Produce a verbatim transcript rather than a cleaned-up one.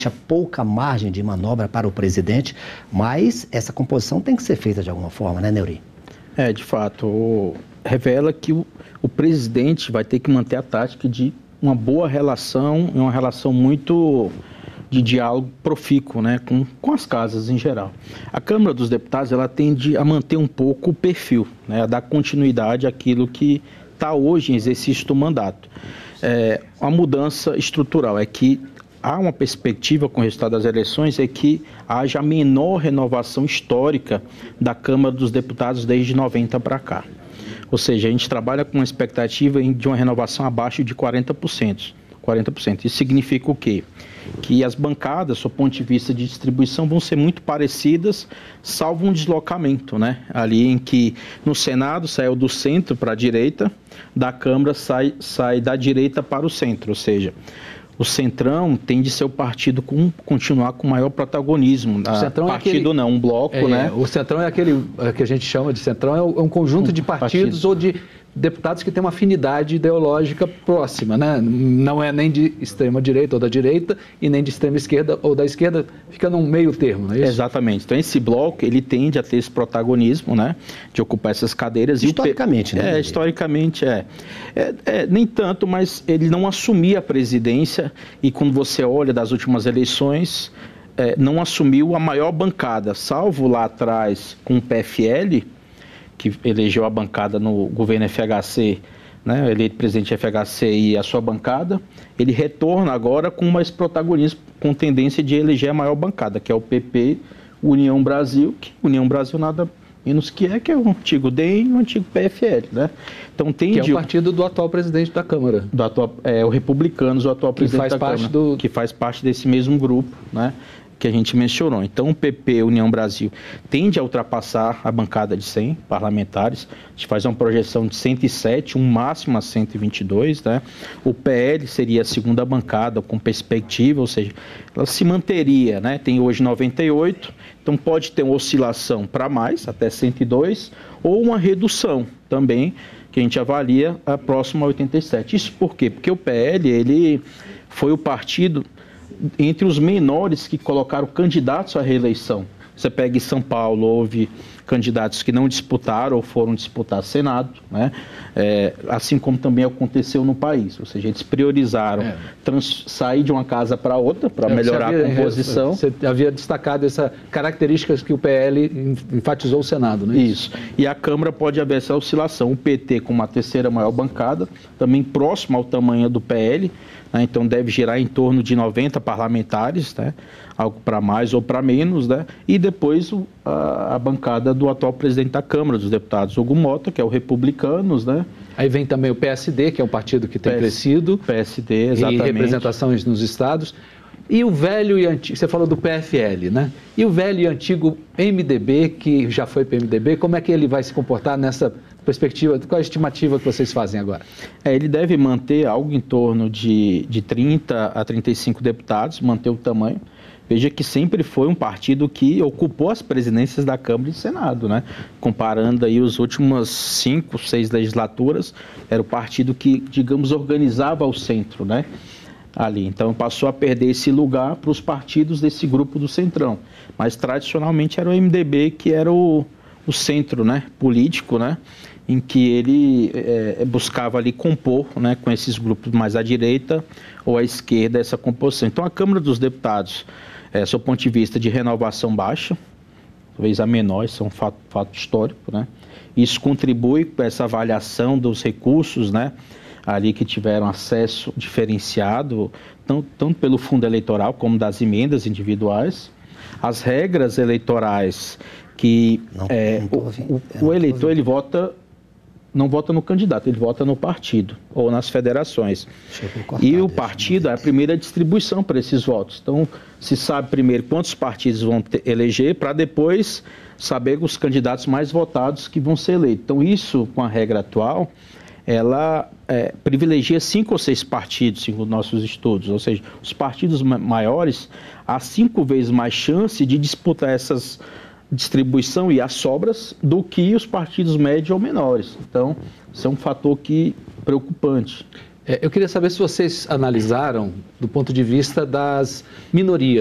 pouca margem de manobra para o presidente, mas essa composição tem que ser feita de alguma forma, né, Neuri? É, de fato, o, revela que o, o presidente vai ter que manter a tática de uma boa relação, uma relação muito de diálogo profícuo, né, com, com as casas em geral. A Câmara dos Deputados, ela tende a manter um pouco o perfil, né, a dar continuidade àquilo que está hoje em exercício do mandato. É, a mudança estrutural é que há uma perspectiva com o resultado das eleições é que haja a menor renovação histórica da Câmara dos Deputados desde noventa para cá. Ou seja, a gente trabalha com uma expectativa de uma renovação abaixo de quarenta por cento. quarenta por cento. Isso significa o quê? Que as bancadas, do ponto de vista de distribuição, vão ser muito parecidas, salvo um deslocamento, né? Ali em que no Senado saiu do centro para a direita, da Câmara sai, sai da direita para o centro, ou seja, o Centrão tem de ser o partido com continuar com maior protagonismo. O Centrão partido é aquele, não, um bloco, é, né? O Centrão é aquele que a gente chama de Centrão, é um conjunto um de partidos partido. ou de deputados que têm uma afinidade ideológica próxima, né? Não é nem de extrema direita ou da direita e nem de extrema esquerda ou da esquerda, fica num meio termo, não é isso? Exatamente. Então esse bloco, ele tende a ter esse protagonismo, né? De ocupar essas cadeiras. Historicamente, e o... né? É, historicamente é. É, é. Nem tanto, mas ele não assumia a presidência e quando você olha das últimas eleições, é, não assumiu a maior bancada, salvo lá atrás com o P F L, que elegeu a bancada no governo F H C, né, eleito presidente F H C e a sua bancada, ele retorna agora com mais protagonismo, com tendência de eleger a maior bancada, que é o P P, União Brasil, que União Brasil nada menos que é, que é o antigo D E M e o antigo P F L, né? Então tem que de... é o partido do atual presidente da Câmara. Do atual, é, o Republicanos, o atual presidente da Câmara, do... que faz parte desse mesmo grupo, né? Que a gente mencionou. Então, o P P, União Brasil, tende a ultrapassar a bancada de cem parlamentares. A gente faz uma projeção de cento e sete, um máximo a cento e vinte e dois, né? O P L seria a segunda bancada com perspectiva, ou seja, ela se manteria, né? Tem hoje noventa e oito, então pode ter uma oscilação para mais, até cento e dois, ou uma redução também, que a gente avalia a próxima a oitenta e sete. Isso por quê? Porque o P L, ele foi o partido entre os menores que colocaram candidatos à reeleição. Você pega em São Paulo, houve candidatos que não disputaram ou foram disputar Senado, né? É, assim como também aconteceu no país, ou seja, eles priorizaram é. trans, sair de uma casa para outra para é, melhorar havia, a composição. Você havia destacado essa característica que o P L enfatizou o Senado, né? Isso. E a Câmara pode haver essa oscilação. O P T com uma terceira maior bancada, também próximo ao tamanho do P L, né? Então deve girar em torno de noventa parlamentares, né? Algo para mais ou para menos, né? E depois o, a, a bancada do atual presidente da Câmara dos Deputados, Hugo Mota, que é o Republicanos, né? Aí vem também o P S D, que é um partido que tem P S, crescido. P S D, exatamente. E representações nos estados. E o velho e antigo, você falou do P F L, né? E o velho e antigo M D B, que já foi P M D B, como é que ele vai se comportar nessa perspectiva? Qual a estimativa que vocês fazem agora? É, ele deve manter algo em torno de, de trinta a trinta e cinco deputados, manter o tamanho. Veja que sempre foi um partido que ocupou as presidências da Câmara e do Senado, né? Comparando aí as últimas cinco, seis legislaturas, era o partido que, digamos, organizava o centro, né? Ali. Então passou a perder esse lugar para os partidos desse grupo do Centrão. Mas tradicionalmente era o M D B que era o, o centro, né, político, né, em que ele é, buscava ali compor, né, com esses grupos mais à direita ou à esquerda essa composição. Então a Câmara dos Deputados, é, do ponto de vista de renovação baixa, talvez a menor, isso é um fato, fato histórico, né? Isso contribui para essa avaliação dos recursos, né, ali que tiveram acesso diferenciado, tanto, tanto pelo fundo eleitoral como das emendas individuais. As regras eleitorais que não, é, não o, o, o eleitor ele vota, não vota no candidato, ele vota no partido ou nas federações. E o partido é a primeira distribuição para esses votos. Então, se sabe primeiro quantos partidos vão ter, eleger, para depois saber os candidatos mais votados que vão ser eleitos. Então, isso, com a regra atual, ela é, privilegia cinco ou seis partidos, segundo nossos estudos, ou seja, os partidos maiores há cinco vezes mais chance de disputar essas distribuição e as sobras do que os partidos médios ou menores. Então, isso é um fator que, preocupante. É, eu queria saber se vocês analisaram do ponto de vista das minorias.